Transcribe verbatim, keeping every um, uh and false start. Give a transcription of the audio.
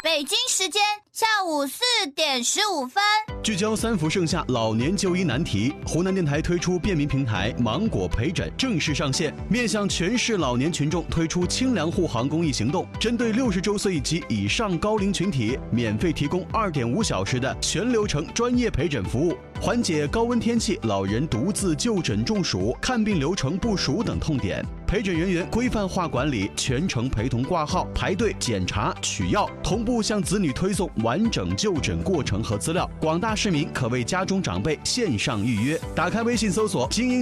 北京时间下午四点十五分， 聚焦三伏盛夏老年就医难题，湖南电台推出便民平台芒果陪诊正式上线，面向全市老年群众推出清凉护航公益行动，针对六十周岁及以上高龄群体，免费提供二点五小时的全流程专业陪诊服务，缓解高温天气老人独自就诊中暑、看病流程不熟等痛点。陪诊人员规范化管理，全程陪同挂号、排队、检查、取药，同步向子女推送完整就诊过程和资料。广大市民可为家中长辈线上预约。打开微信搜索“精英